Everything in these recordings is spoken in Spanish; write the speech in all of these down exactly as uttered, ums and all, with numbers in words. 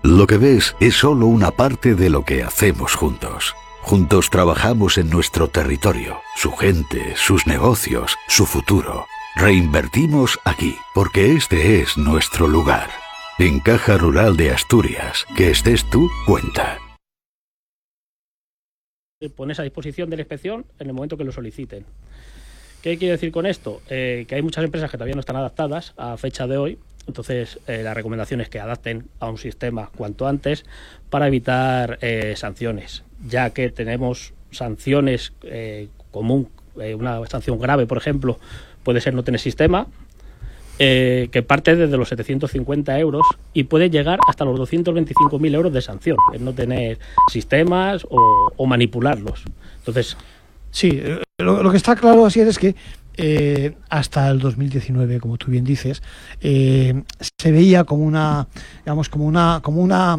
Lo que ves es solo una parte de lo que hacemos juntos. Juntos trabajamos en nuestro territorio, su gente, sus negocios, su futuro. Reinvertimos aquí, porque este es nuestro lugar. En Caja Rural de Asturias, que estés tú, cuenta. Pones a disposición de la inspección en el momento que lo soliciten. ¿Qué quiero decir con esto? Eh, que hay muchas empresas que todavía no están adaptadas a fecha de hoy, entonces eh, la recomendación es que adapten a un sistema cuanto antes para evitar eh, sanciones, ya que tenemos sanciones eh, común, eh, una sanción grave, por ejemplo, puede ser no tener sistema, eh, que parte desde los setecientos cincuenta euros y puede llegar hasta los doscientos veinticinco mil euros de sanción, el no tener sistemas o, o manipularlos. Entonces, sí, lo, lo que está claro así es que eh, hasta el dos mil diecinueve, como tú bien dices, eh, se veía como una, digamos, como una, como una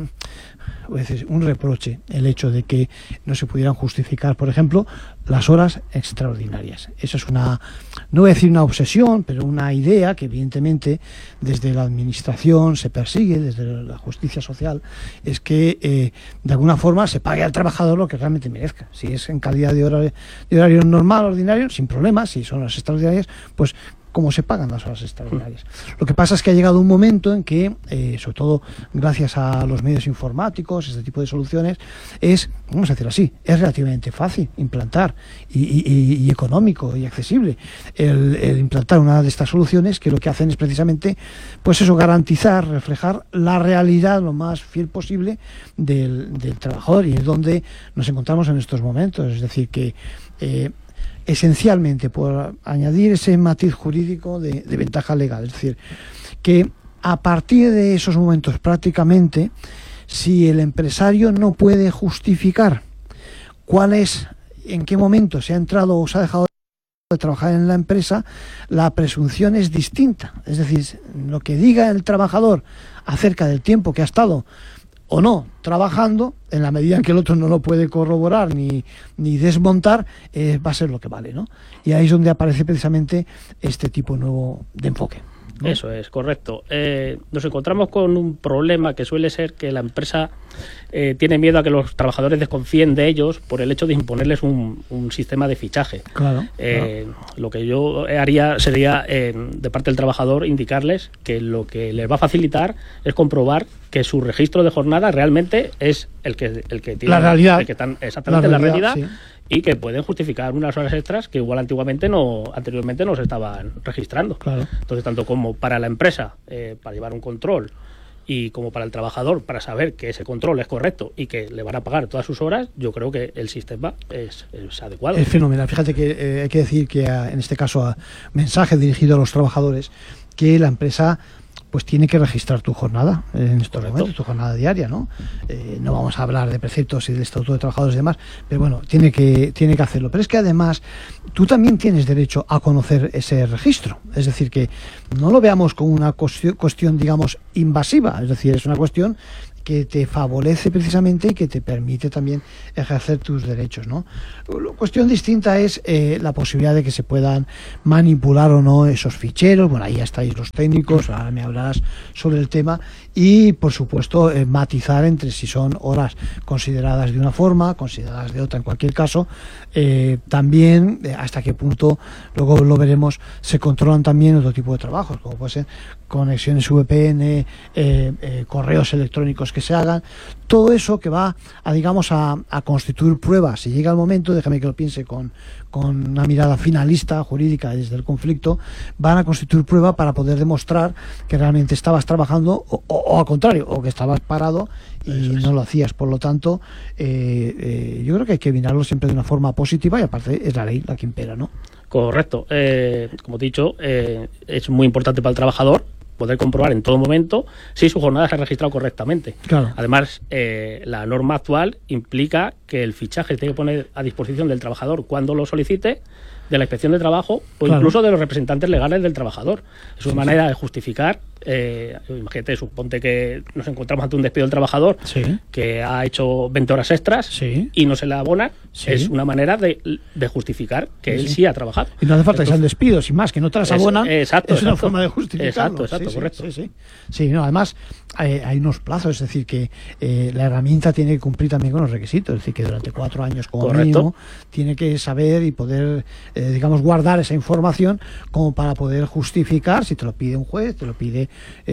un reproche el hecho de que no se pudieran justificar, por ejemplo, las horas extraordinarias. Eso es una, no voy a decir una obsesión, pero una idea que evidentemente desde la administración se persigue, desde la justicia social, es que eh, de alguna forma se pague al trabajador lo que realmente merezca. Si es en calidad de horario, de horario normal, ordinario, sin problemas. Si son horas extraordinarias, pues cómo se pagan las horas extraordinarias. Lo que pasa es que ha llegado un momento en que, eh, sobre todo gracias a los medios informáticos, este tipo de soluciones, es, vamos a decirlo así, es relativamente fácil implantar y, y, y económico y accesible el, el implantar una de estas soluciones que lo que hacen es precisamente, pues eso, garantizar, reflejar la realidad lo más fiel posible del, del trabajador, y es donde nos encontramos en estos momentos. Es decir, que eh, esencialmente por añadir ese matiz jurídico de, de ventaja legal, es decir, que a partir de esos momentos prácticamente, si el empresario no puede justificar cuál es, en qué momento se ha entrado o se ha dejado de trabajar en la empresa, la presunción es distinta. Es decir, lo que diga el trabajador acerca del tiempo que ha estado o no trabajando, en la medida en que el otro no lo puede corroborar ni, ni desmontar, eh, va a ser lo que vale, ¿no? Y ahí es donde aparece precisamente este tipo nuevo de enfoque, ¿no? Eso es, correcto. Eh, nos encontramos con un problema que suele ser que la empresa eh, tiene miedo a que los trabajadores desconfíen de ellos por el hecho de imponerles un, un sistema de fichaje. Claro, eh, claro. Lo que yo haría sería, eh, de parte del trabajador, indicarles que lo que les va a facilitar es comprobar que su registro de jornada realmente es el que, el que tiene la realidad, el que están exactamente la realidad, la realidad sí. Y que pueden justificar unas horas extras que igual antiguamente no anteriormente no se estaban registrando. Claro. Entonces, tanto como para la empresa, eh, para llevar un control, y como para el trabajador, para saber que ese control es correcto y que le van a pagar todas sus horas, yo creo que el sistema es, es adecuado. Es fenomenal. Fíjate que eh, hay que decir que a, en este caso a mensaje dirigido a los trabajadores, que la empresa pues tiene que registrar tu jornada en estos Correcto. momentos, tu jornada diaria, ¿no? Eh, no vamos a hablar de preceptos y del Estatuto de Trabajadores y demás, pero bueno, tiene que, tiene que hacerlo. Pero es que además tú también tienes derecho a conocer ese registro. Es decir, que no lo veamos como una cuestión, cuestión digamos, invasiva. Es decir, es una cuestión que te favorece precisamente y que te permite también ejercer tus derechos, ¿no? La cuestión distinta es eh, la posibilidad de que se puedan manipular o no esos ficheros. Bueno, ahí ya estáis los técnicos, ahora me hablarás sobre el tema, y por supuesto eh, matizar entre si son horas consideradas de una forma, consideradas de otra en cualquier caso, eh, también eh, hasta qué punto, luego lo veremos, se controlan también otro tipo de trabajos, como puede ser conexiones V P N, eh, eh, correos electrónicos que se hagan, todo eso que va a, digamos, a, a constituir pruebas. Si llega el momento, déjame que lo piense con, con una mirada finalista, jurídica, desde el conflicto, van a constituir prueba para poder demostrar que realmente estabas trabajando o, o, o al contrario, o que estabas parado y no lo hacías. Por lo tanto, eh, eh, yo creo que hay que mirarlo siempre de una forma positiva, y aparte es la ley la que impera, ¿no? Correcto. Eh, como he dicho, eh, es muy importante para el trabajador poder comprobar en todo momento si su jornada se ha registrado correctamente. Claro. Además, eh, la norma actual implica que el fichaje se tiene que poner a disposición del trabajador cuando lo solicite, de la inspección de trabajo o claro. incluso de los representantes legales del trabajador. Es una sí, manera sí. de justificar Eh, imagínate, suponte que nos encontramos ante un despido del trabajador Sí. que ha hecho veinte horas extras Sí. y no se le abona. Sí. Es una manera de, de justificar que Sí. él sí ha trabajado. Y no hace falta que sean Entonces, despidos, sin más, que no te las Es- abonan. exacto, es una exacto. forma de justificarlo. Exacto, exacto, Sí, sí, correcto. Sí, sí. Sí, no, además hay, hay unos plazos, es decir, que eh, la herramienta tiene que cumplir también con los requisitos, es decir, que durante cuatro años como Correcto. mínimo tiene que saber y poder, eh, digamos, guardar esa información como para poder justificar, si te lo pide un juez, te lo pide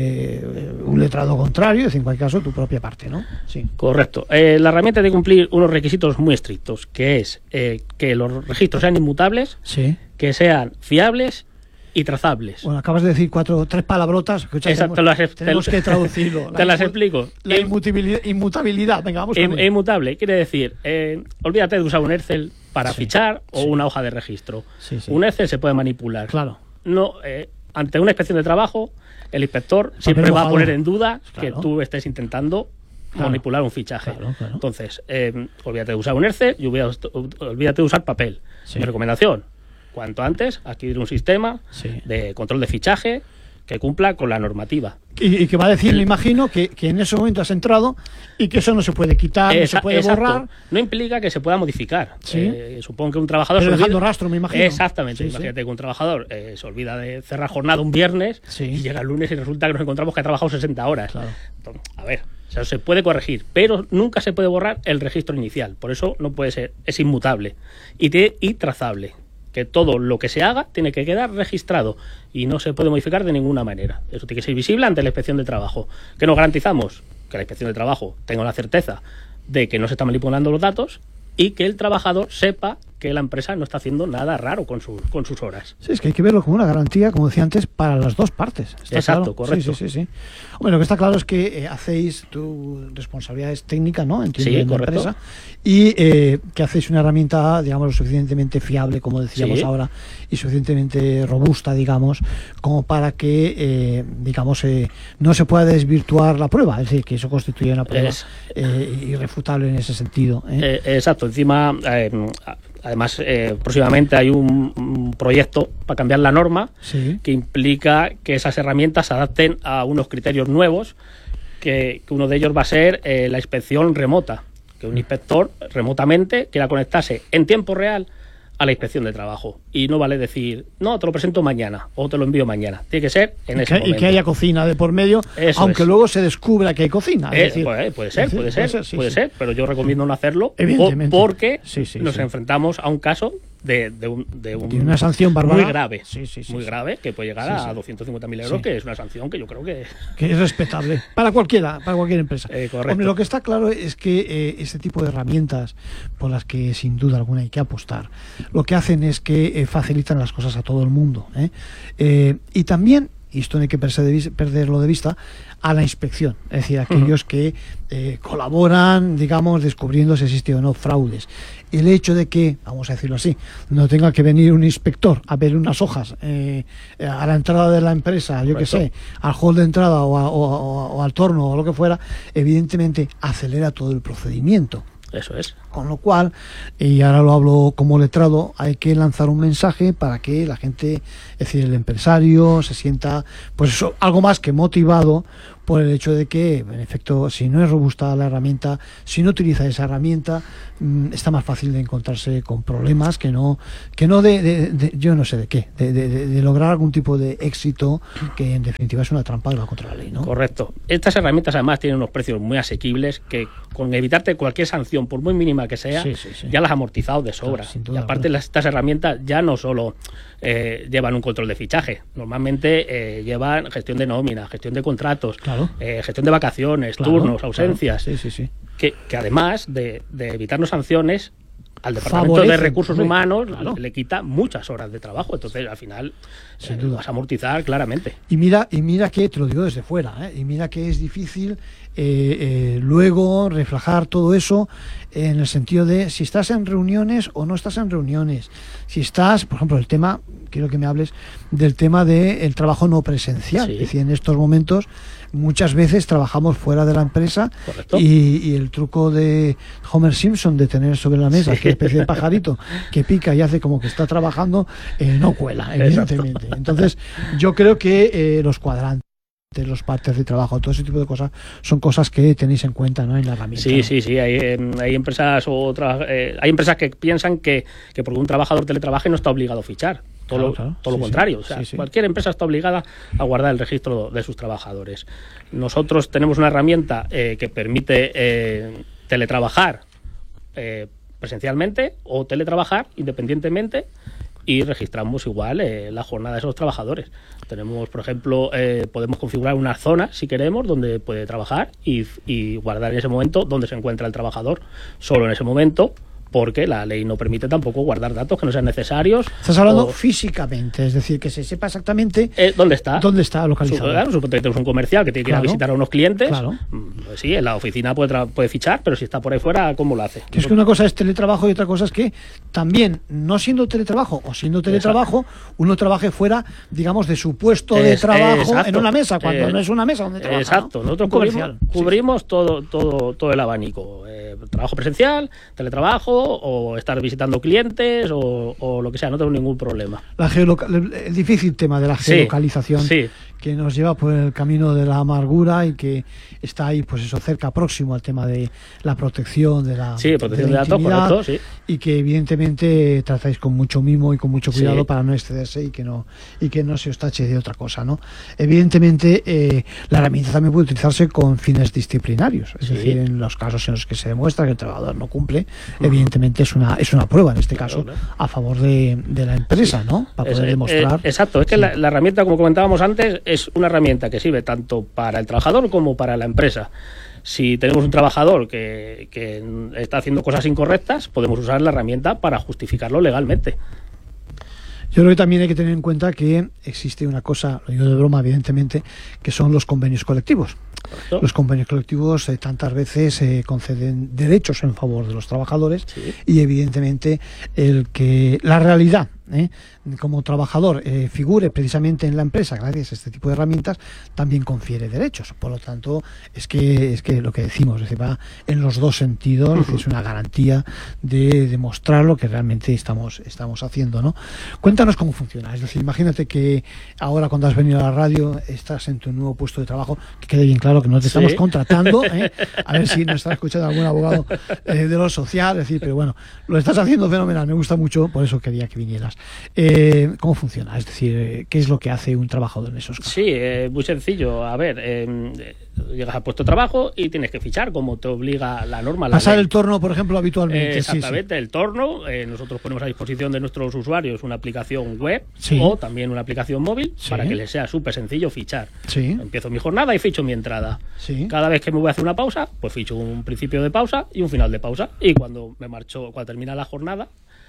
eh, un letrado contrario, es decir, en cualquier caso tu propia parte, ¿no? Sí. Correcto. Eh, la herramienta debe cumplir unos requisitos muy estrictos, que es eh, que los registros sean inmutables, Sí. que sean fiables y trazables. Bueno, acabas de decir cuatro, tres palabrotas. Escucha, Exacto, tenemos, las- tenemos te- que traducirlo. te las inmu- explico. La Im- inmutabilidad, inmutabilidad. Venga, vamos con Im- ello. Inmutable quiere decir, eh, olvídate de usar un Excel para Sí, fichar o sí. una hoja de registro. Sí, sí. Un Excel se puede manipular. Claro. No, eh, ante una inspección de trabajo, el inspector siempre va a mojado. poner en duda Claro. que tú estés intentando Claro. manipular un fichaje. Claro, claro. Entonces, eh, olvídate de usar un Excel y olvídate, olvídate de usar papel. Sí. Mi recomendación, cuanto antes, adquirir un sistema Sí. de control de fichaje que cumpla con la normativa. Y, y que va a decir, me imagino, que, que en ese momento has entrado y que eso no se puede quitar, no Esa- se puede exacto. borrar. No implica que se pueda modificar. Sí. Eh, supongo que un trabajador Pero se olvida- dejando rastro, me imagino. Exactamente. Sí, sí. Imagínate que un trabajador eh, se olvida de cerrar jornada un viernes Sí. y llega el lunes y resulta que nos encontramos que ha trabajado sesenta horas. Claro. Entonces, a ver, o sea, se puede corregir, pero nunca se puede borrar el registro inicial. Por eso no puede ser, es inmutable y, te- y trazable. Que todo lo que se haga tiene que quedar registrado y no se puede modificar de ninguna manera. Eso tiene que ser visible ante la inspección de trabajo. ¿Qué nos garantizamos? Que la inspección de trabajo tenga la certeza de que no se están manipulando los datos y que el trabajador sepa que la empresa no está haciendo nada raro con sus, con sus horas. Sí, es que hay que verlo como una garantía, como decía antes, para las dos partes. ¿Está Exacto, claro? correcto. Sí, sí, sí, sí. Hombre, lo que está claro es que eh, hacéis, tu responsabilidad es técnica, ¿no? Entiendo, Sí, en la correcto. empresa. Y eh, que hacéis una herramienta, digamos, lo suficientemente fiable, como decíamos Sí. ahora, y suficientemente robusta, digamos, como para que, eh, digamos, eh, no se pueda desvirtuar la prueba. Es decir, que eso constituye una prueba Es- eh, irrefutable en ese sentido. ¿eh? Eh, exacto, encima, eh, además, eh, próximamente hay un, un proyecto para cambiar la norma Sí. que implica que esas herramientas se adapten a unos criterios nuevos, que, que uno de ellos va a ser eh, la inspección remota, que un inspector remotamente quiera conectarse en tiempo real a la inspección de trabajo. Y no vale decir, no, te lo presento mañana o te lo envío mañana. Tiene que ser en Y ese que, y momento. que haya cocina de por medio, Eso aunque es. luego se descubra que hay cocina. es Eh, decir, puede, puede ser, es decir, puede ser, sí, puede sí. ser, pero yo recomiendo no hacerlo po- Evidentemente. porque Sí, sí, nos sí. enfrentamos a un caso de, de, un, de, un- De una sanción bárbara. muy grave, Sí, sí, sí, muy sí. grave, que puede llegar Sí, sí. a doscientos cincuenta mil euros, Sí. que es una sanción que yo creo que... Que es respetable para cualquiera, para cualquier empresa. Eh, correcto. Hombre, lo que está claro es que eh, este tipo de herramientas, por las que sin duda alguna hay que apostar, lo que hacen es que eh, facilitan las cosas a todo el mundo. ¿eh? Eh, y también, y esto no hay que perse- de vis- perderlo de vista, a la inspección, es decir, aquellos que eh, colaboran, digamos, descubriendo si existe o no fraudes. El hecho de que, vamos a decirlo así, no tenga que venir un inspector a ver unas hojas eh, a la entrada de la empresa, yo que Correcto. sé, al hall de entrada o, a- o a- o al torno o lo que fuera, evidentemente acelera todo el procedimiento. Eso es. Con lo cual, y ahora lo hablo como letrado, hay que lanzar un mensaje para que la gente, es decir, el empresario, se sienta, pues eso, algo más que motivado por el hecho de que, en efecto, si no es robusta la herramienta, si no utiliza esa herramienta, mmm, está más fácil de encontrarse con problemas que no, que no de, de, de yo no sé de qué, de, de, de, de lograr algún tipo de éxito que en definitiva es una trampa que va contra la ley, ¿no? Correcto. Estas herramientas además tienen unos precios muy asequibles que con evitarte cualquier sanción, por muy mínima que sea, Sí, sí, sí. ya las ha amortizado de sobra. Claro, sin y duda aparte alguna. las, estas herramientas ya no solo eh, llevan un control de fichaje, normalmente eh, llevan gestión de nómina, gestión de contratos, Claro. eh, gestión de vacaciones, Claro, turnos, claro. ausencias, Sí, sí, sí. que, que además de, de evitarnos sanciones, al Departamento Favorecen, de Recursos hombre, Humanos claro. le quita muchas horas de trabajo. Entonces, al final, Sin eh, duda. vas a amortizar claramente. Y mira, y mira que, te lo digo desde fuera, ¿eh? y mira que es difícil eh, eh, luego reflejar todo eso en el sentido de si estás en reuniones o no estás en reuniones. Si estás, por ejemplo, el tema, quiero que me hables del tema del trabajo no presencial. Sí. Es decir, en estos momentos muchas veces trabajamos fuera de la empresa Correcto. y, y el truco de Homer Simpson de tener sobre la mesa Sí. aquella especie de pajarito que pica y hace como que está trabajando, eh, no cuela, Exacto. evidentemente. Entonces, yo creo que eh, los cuadrantes los partes de trabajo, todo ese tipo de cosas, son cosas que tenéis en cuenta, ¿no?, en la herramienta. Sí, ¿no? sí, sí. Hay, hay empresas o eh, hay empresas que piensan que, que porque un trabajador teletrabaje no está obligado a fichar. Todo, Claro, lo, claro. todo Sí, lo contrario. sí. O sea, Sí, sí. cualquier empresa está obligada a guardar el registro de sus trabajadores. Nosotros tenemos una herramienta eh, que permite eh, teletrabajar eh, presencialmente o teletrabajar independientemente, y registramos igual eh, la jornada de esos trabajadores. Tenemos, por ejemplo, eh, podemos configurar una zona, si queremos, donde puede trabajar y, y guardar en ese momento dónde se encuentra el trabajador, solo en ese momento, porque la ley no permite tampoco guardar datos que no sean necesarios. Estás hablando o, físicamente, es decir, que se sepa exactamente eh, dónde está. dónde está localizado. Su, claro, suponte que tenemos un comercial que tiene que ir Claro. a visitar a unos clientes. Claro. Pues sí, en la oficina puede, tra- puede fichar, pero si está por ahí fuera, ¿cómo lo hace? Que es que una cosa es teletrabajo y otra cosa es que también, no siendo teletrabajo o siendo teletrabajo, uno trabaje fuera, digamos, de su puesto de Es- trabajo exacto. en una mesa, cuando Eh, no es una mesa donde trabaja. Exacto, ¿no? nosotros Un cubrimos, comercial. Sí, cubrimos todo, todo, todo el abanico. Eh, trabajo presencial, teletrabajo, o estar visitando clientes, o, o lo que sea, no tengo ningún problema. La geoloca- el difícil tema de la Sí, geolocalización, sí. que nos lleva por el camino de la amargura y que está ahí, pues eso, cerca, próximo al tema de la protección de la, Sí, protección de, la datos, intimidad, correcto, sí. y que evidentemente tratáis con mucho mimo y con mucho cuidado Sí. para no excederse y que no y que no se os tache de otra cosa, ¿no? Evidentemente eh, la herramienta también puede utilizarse con fines disciplinarios, es Sí. decir, en los casos en los que se demuestra que el trabajador no cumple, evidentemente es una es una prueba en este Claro, caso claro. a favor de, de la empresa, ¿no? Para Es- poder eh, demostrar. eh, exacto, es que Sí. la, la herramienta, como comentábamos antes, es una herramienta que sirve tanto para el trabajador como para la empresa. Si tenemos un trabajador que, que está haciendo cosas incorrectas, podemos usar la herramienta para justificarlo legalmente. Yo creo que también hay que tener en cuenta que existe una cosa, lo digo de broma, evidentemente, que son los convenios colectivos. ¿Correcto? Los convenios colectivos eh, tantas veces eh, conceden derechos en favor de los trabajadores Sí. y evidentemente el que la realidad ¿eh? como trabajador eh, figure precisamente en la empresa gracias a este tipo de herramientas también confiere derechos. Por lo tanto, es que es que lo que decimos es decir, va en los dos sentidos, es decir, es una garantía de demostrar lo que realmente estamos estamos haciendo, ¿no? Cuéntanos cómo funciona. Es decir, imagínate que ahora cuando has venido a la radio estás en tu nuevo puesto de trabajo, que quede bien claro que no te estamos Sí. contratando, ¿eh? A ver si nos está escuchando algún abogado eh, de lo social, es decir, pero bueno, lo estás haciendo fenomenal, me gusta mucho, por eso quería que vinieras. Eh, ¿Cómo funciona? Es decir, eh, ¿qué es lo que hace un trabajador en esos casos? Sí, eh, muy sencillo. A ver, eh, llegas al puesto de trabajo y tienes que fichar, como te obliga la norma. La Pasar ley. el torno, por ejemplo, habitualmente. Eh, sí, sí. exactamente, el torno. Eh, nosotros ponemos a disposición de nuestros usuarios una aplicación web Sí. o también una aplicación móvil Sí. para que les sea súper sencillo fichar. Sí. Empiezo mi jornada y ficho mi entrada. Sí. Cada vez que me voy a hacer una pausa, pues ficho un principio de pausa y un final de pausa. Y cuando me marcho, cuando termina la jornada,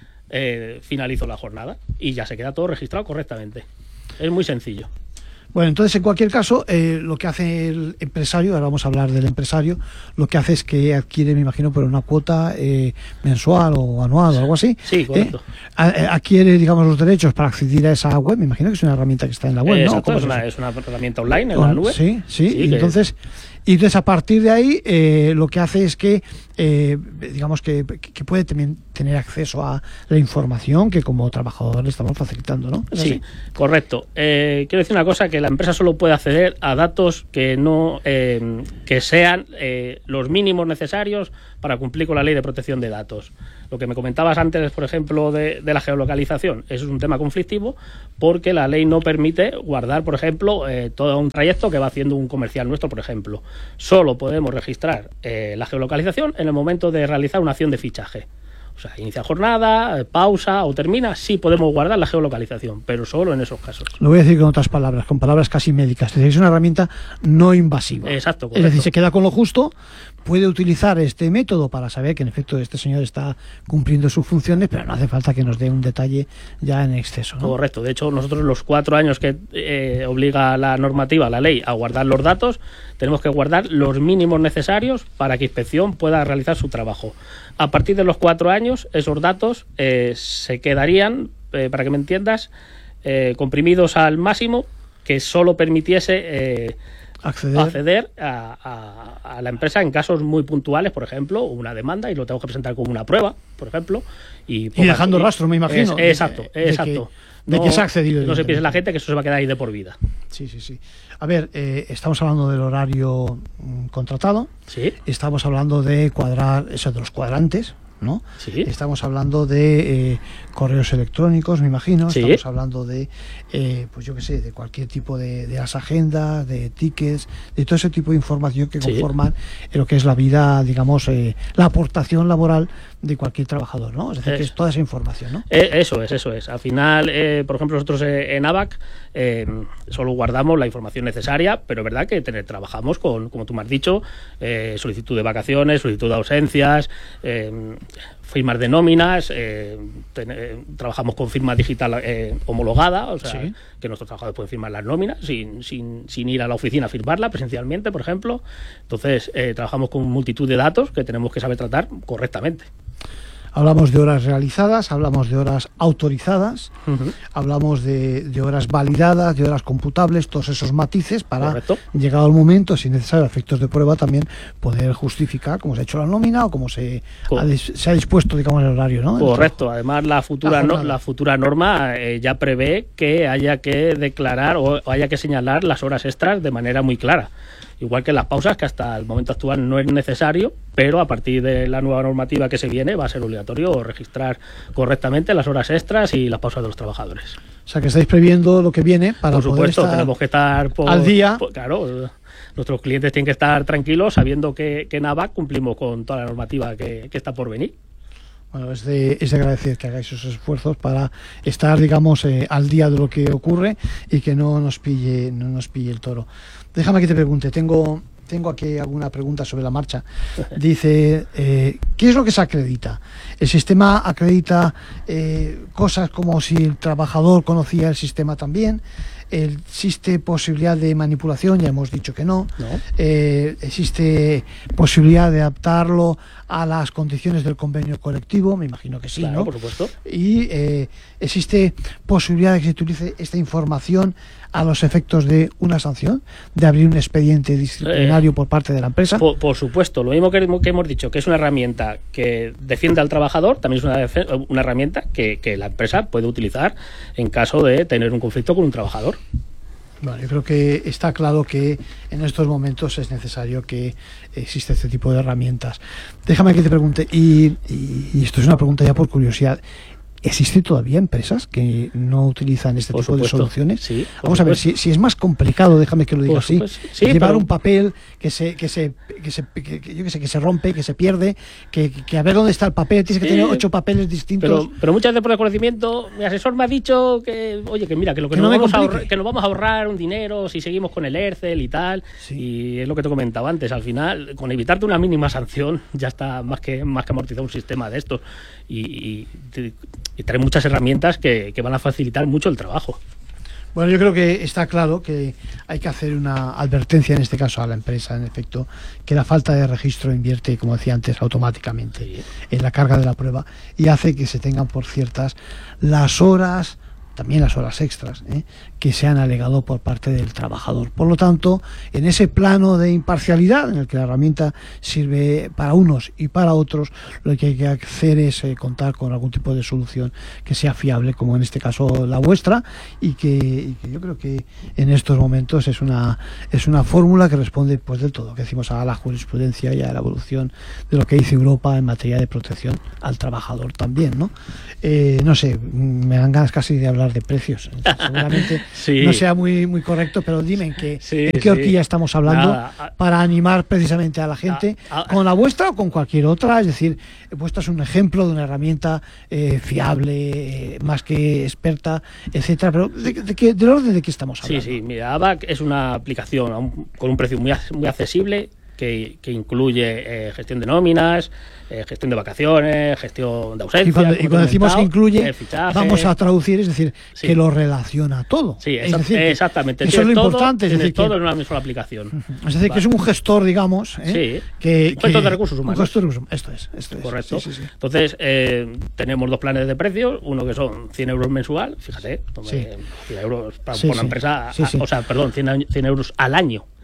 eh, finalizo la jornada y ya se queda todo registrado correctamente. Es muy sencillo. Bueno, entonces, en cualquier caso, eh, lo que hace el empresario, ahora vamos a hablar del empresario, lo que hace es que adquiere, me imagino, por una cuota eh, mensual o anual o algo así. Sí, correcto. ¿eh? A- Adquiere, digamos, los derechos para acceder a esa web. Me imagino que es una herramienta que está en la web, Eh, ¿no? exacto, ¿Cómo es, es una, eso? es una herramienta online en Con- la nube. Sí, sí, Sí, y que- entonces, y entonces a partir de ahí eh, lo que hace es que, eh, digamos que, que puede también tener acceso a la información que como trabajador le estamos facilitando, ¿no? ¿Es Sí, así? correcto. Eh, quiero decir una cosa, que la empresa solo puede acceder a datos que no eh, que sean eh, los mínimos necesarios para cumplir con la ley de protección de datos. Lo que me comentabas antes, por ejemplo, de, de la geolocalización, eso es un tema conflictivo porque la ley no permite guardar, por ejemplo, eh, todo un trayecto que va haciendo un comercial nuestro, por ejemplo. Solo podemos registrar eh, la geolocalización en el momento de realizar una acción de fichaje. O sea, inicia jornada, eh, pausa o termina, sí podemos guardar la geolocalización, pero solo en esos casos. Lo voy a decir con otras palabras, con palabras casi médicas. Es decir, es una herramienta no invasiva. Exacto, Es correcto. decir, se queda con lo justo, puede utilizar este método para saber que en efecto este señor está cumpliendo sus funciones, pero no hace falta que nos dé un detalle ya en exceso, ¿no? Correcto. De hecho, nosotros los cuatro años que eh, obliga la normativa, la ley, a guardar los datos, tenemos que guardar los mínimos necesarios para que Inspección pueda realizar su trabajo. A partir de los cuatro años, esos datos eh, se quedarían, eh, para que me entiendas, eh, comprimidos al máximo que solo permitiese eh, Acceder. acceder a, a, a la empresa en casos muy puntuales, por ejemplo, una demanda y lo tengo que presentar como una prueba, por ejemplo. Y, Y dejando rastro, me imagino. Es- exacto, de- de exacto. de no, que se ha accedido. Que no se piense la gente que eso se va a quedar ahí de por vida. Sí, sí, sí. A ver, eh, estamos hablando del horario mm, contratado. Sí. Estamos hablando de cuadrar, eso de los cuadrantes, ¿no? Sí. Estamos hablando de eh, correos electrónicos, me imagino. Sí. Estamos hablando de, eh, pues yo qué sé, de cualquier tipo de, de las agendas, de tickets, de todo ese tipo de información que Sí. conforman lo que es la vida, digamos, eh, la aportación laboral de cualquier trabajador, ¿no? Es decir, Es. que es toda esa información, ¿no? Eh, Eso es, eso es. Al final, eh, por ejemplo, nosotros eh, en ABAC eh, solo guardamos la información necesaria, pero es verdad que tener, trabajamos con, como tú me has dicho, eh, solicitud de vacaciones, solicitud de ausencias, eh, firmas de nóminas, eh, ten, eh, trabajamos con firma digital eh, homologada, o sea, Sí. que nuestros trabajadores pueden firmar las nóminas sin, sin, sin ir a la oficina a firmarla presencialmente, por ejemplo. Entonces, eh, trabajamos con multitud de datos que tenemos que saber tratar correctamente. Hablamos de horas realizadas, hablamos de horas autorizadas, Uh-huh. hablamos de, de horas validadas, de horas computables, todos esos matices para, Correcto. llegado el momento, si necesario, a efectos de prueba, también poder justificar cómo se ha hecho la nómina o cómo se, Co- ha, dis- se ha dispuesto, digamos, el horario, ¿no? Correcto. Además, la futura, La no, jornada. la futura norma eh, ya prevé que haya que declarar o haya que señalar las horas extras de manera muy clara. Igual que las pausas, que hasta el momento actual no es necesario, pero a partir de la nueva normativa que se viene va a ser obligatorio registrar correctamente las horas extras y las pausas de los trabajadores. O sea, que estáis previendo lo que viene para Por poder supuesto, estar tenemos que estar por- al día. por- claro, nuestros clientes tienen que estar tranquilos sabiendo que, que en ABAC cumplimos con toda la normativa que, que está por venir. Bueno, es de, es de agradecer que hagáis esos esfuerzos para estar, digamos, eh, al día de lo que ocurre y que no nos pille, no nos pille el toro. Déjame que te pregunte, tengo, tengo aquí alguna pregunta sobre la marcha. Dice, eh, ¿qué es lo que se acredita? ¿El sistema acredita eh, cosas como si el trabajador conocía el sistema también? ¿Existe posibilidad de manipulación? Ya hemos dicho que no. ¿No? Eh, ¿Existe posibilidad de adaptarlo a las condiciones del convenio colectivo? Me imagino que sí, Claro, ¿no? por supuesto. Y eh, existe posibilidad de que se utilice esta información a los efectos de una sanción, de abrir un expediente disciplinario Eh, por parte de la empresa. Por, por supuesto, lo mismo que, que hemos dicho, que es una herramienta que defiende al trabajador, también es una, defe- una herramienta que, que la empresa puede utilizar en caso de tener un conflicto con un trabajador. Bueno, yo creo que está claro que en estos momentos es necesario que exista este tipo de herramientas. Déjame que te pregunte, y, y- y esto es una pregunta ya por curiosidad, ¿existen todavía empresas que no utilizan este Por tipo de supuesto, soluciones? sí, por Vamos a ver, supuesto. si, si es más complicado, déjame que lo diga Por así, supuesto, sí, llevar pero- un papel que se que se que se que, que- yo que sé, que se rompe, que se pierde, que, que a ver dónde está el papel, tienes que Sí, tener ocho papeles distintos. Pero, pero muchas veces por desconocimiento, mi asesor me ha dicho que, oye, que mira, que lo que, Que nos no me vamos a complique. ahorrar, que nos vamos a ahorrar un dinero si seguimos con el ERCEL y tal. Sí. Y es lo que te comentaba antes, al final, con evitarte una mínima sanción, ya está más que más que amortizado un sistema de estos. Y, y, y trae muchas herramientas que, que van a facilitar mucho el trabajo. Bueno, yo creo que está claro que hay que hacer una advertencia, en este caso a la empresa, en efecto, que la falta de registro invierte, como decía antes, automáticamente Sí. en la carga de la prueba y hace que se tengan por ciertas las horas, también las horas extras, ¿eh? que se han alegado por parte del trabajador. Por lo tanto, en ese plano de imparcialidad en el que la herramienta sirve para unos y para otros, lo que hay que hacer es eh, contar con algún tipo de solución que sea fiable, como en este caso la vuestra, y que, y que yo creo que en estos momentos es una es una fórmula que responde pues del todo, que decimos, a la jurisprudencia y a la evolución de lo que dice Europa en materia de protección al trabajador también, ¿no? Eh, no sé, me dan ganas casi de hablar de precios. Seguramente Sí. no sea muy muy correcto, pero dime en qué, Sí, en qué sí. horquilla estamos hablando. Nada, a- Para animar precisamente a la gente A- a- con la vuestra o con cualquier otra. Es decir, vuestra es un ejemplo de una herramienta eh, fiable, eh, más que experta, etcétera. Pero ¿de, de qué, del orden de qué estamos Sí, hablando? sí, mira, ABAC es una aplicación a un- con un precio muy, ac- muy accesible que, que incluye eh, gestión de nóminas, eh, gestión de vacaciones, gestión de ausencias. Y cuando, y como te cuando he decimos que comentado, incluye, el fichaje. vamos a traducir, es decir, Sí. que lo relaciona todo. Sí, es exa- decir, que exactamente. Eso es lo Tienes todo- importante. Es tienes decir, que, todo en una misma aplicación. es decir, que es un gestor, digamos. ¿eh? Sí, que, un gestor que- de recursos humanos. Un gestor de recursos humanos. Esto es. Esto es. Correcto. Sí, sí, sí. Entonces, eh, tenemos dos planes de precios, uno que son cien euros mensual, fíjate, Sí. cien euros para Sí, por una sí. empresa, Sí, a- sí. o sea, perdón, cien, año- cien euros al año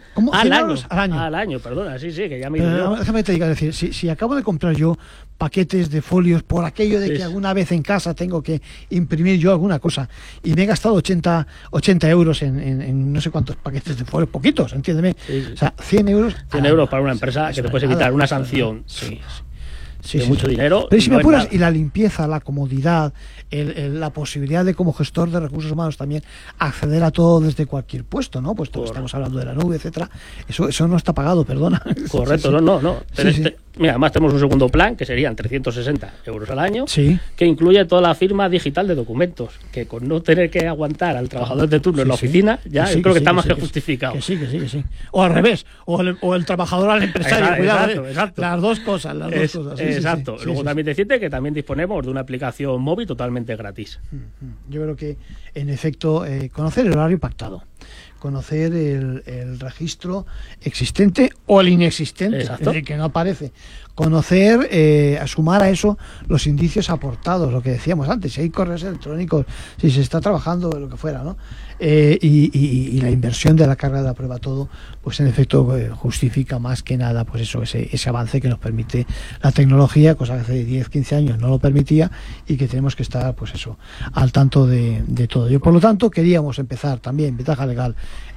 ¿Cómo? Al cien año, euros al año. Al año, perdona, sí, sí, que ya me Pero, digo. déjame te diga, es decir, si, si acabo de comprar yo paquetes de folios por aquello de Sí, que sí. alguna vez en casa tengo que imprimir yo alguna cosa y me he gastado ochenta euros en, en, en no sé cuántos paquetes de folios, poquitos, entiéndeme. Sí, sí. O sea, cien euros. cien al euros año. para una empresa Eso que te no puedes es evitar nada, una eso no es sanción nada. Sí, sí. Sí, de sí, mucho sí. dinero. Pero si no me es apuras, nada. y la limpieza, la comodidad, el, el- la posibilidad de como gestor de recursos humanos también acceder a todo desde cualquier puesto, ¿no? Puesto que Correcto. estamos hablando de la nube, etcétera. Eso, eso no está pagado, perdona. Correcto, Sí, sí. no, no, no. Sí, Tenés- sí. te- Mira, además tenemos un segundo plan que serían trescientos sesenta euros al año, Sí. que incluye toda la firma digital de documentos, que con no tener que aguantar al trabajador de turno en la Sí, sí. oficina, ya sí, yo creo que sí, está más sí, que sí. justificado. Que sí, que sí, que sí. O al revés, o el, o el trabajador al empresario. Exacto, Cuidado, exacto, eh. exacto. Las dos cosas, las Es- dos cosas. Sí, sí, sí. exacto. Sí, Luego sí, también decirte que también disponemos de una aplicación móvil totalmente gratis. sí. Yo creo que, en efecto, eh, conocer el horario pactado, conocer el, el registro existente o el inexistente, Exacto. es decir, que no aparece. Conocer, eh, a sumar a eso los indicios aportados, lo que decíamos antes, si hay correos electrónicos, si se está trabajando, lo que fuera, ¿no? Eh, y, y- y la inversión de la carga de la prueba, todo, pues en efecto eh, justifica más que nada pues eso, ese, ese avance que nos permite la tecnología, cosa que hace diez, quince años no lo permitía y que tenemos que estar pues eso, al tanto de, de todo. Yo, por lo tanto, queríamos empezar también, Ventaja Legal,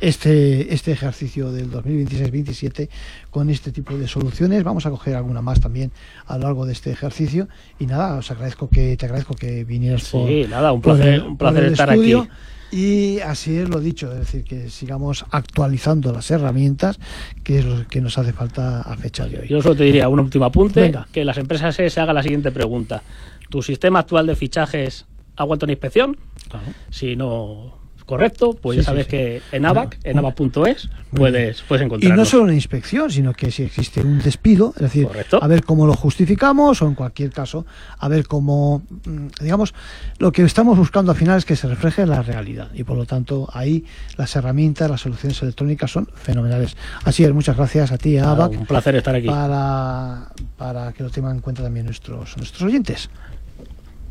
este, este ejercicio del dos mil veintiséis veintisiete con este tipo de soluciones. Vamos a coger alguna más también a lo largo de este ejercicio y nada, os agradezco que te agradezco que vinieras por, Sí, nada, un por placer, el- un por placer el estar estudio. aquí. Y así es lo dicho, es decir, que sigamos actualizando las herramientas, que es lo que nos hace falta a fecha de hoy. Yo solo te diría un último apunte, Venga. que las empresas se hagan la siguiente pregunta. ¿Tu sistema actual de fichajes aguanta una inspección? Claro. Si no, correcto, pues Sí, ya sí, sabes sí. que en A B A C, en A B A C punto es, puedes, puedes Y encontrarlo. no solo una inspección, sino que si existe un despido, es decir, Correcto. a ver cómo lo justificamos o en cualquier caso, a ver cómo, mm, digamos, lo que estamos buscando al final es que se refleje en la realidad y por lo tanto ahí las herramientas, las soluciones electrónicas son fenomenales. Así es, muchas gracias a ti, a Nada, A B A C, un placer estar aquí. para, para que lo tengan en cuenta también nuestros, nuestros oyentes.